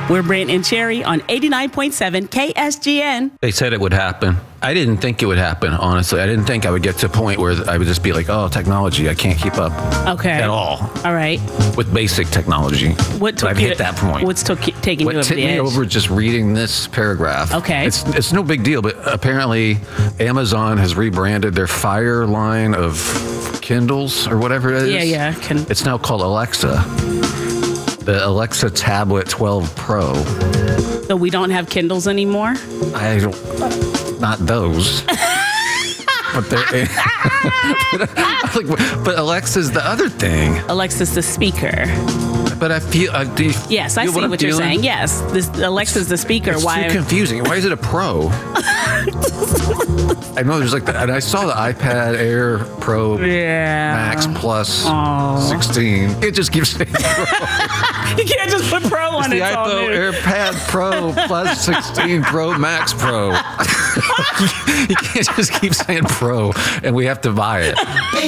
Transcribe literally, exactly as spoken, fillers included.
We're Brent and Cherry on eighty-nine point seven K S G N. They said it would happen. I didn't think it would happen, honestly. I didn't think I would get to a point where I would just be like, oh, technology, I can't keep up Okay. at all All right. with basic technology. What But took I've you hit to- that point. What's took, taking What you over tipped the me edge? over just reading this paragraph. Okay. It's it's no big deal, but apparently Amazon has rebranded their Fire line of Kindles or whatever it is. Yeah, yeah. Can, It's now called Alexa. The Alexa Tablet twelve Pro. so we don't have Kindles anymore? I don't, not those. But they're, like, but Alexa's the other thing. Alexa's the speaker. But I feel, uh, do you Yes, I feel see I'm what you're feeling? saying. Yes, this Alexa's the speaker. It's Why? too confusing. Why is it a Pro? I know there's like, the, and I saw the iPad Air Pro Yeah. Max Plus Aw. sixteen. It just keeps saying Pro. You can't just put Pro on the it. It's all iPhone new. AirPad Pro Plus sixteen Pro Max Pro. You can't just keep saying Pro, and we have to buy it.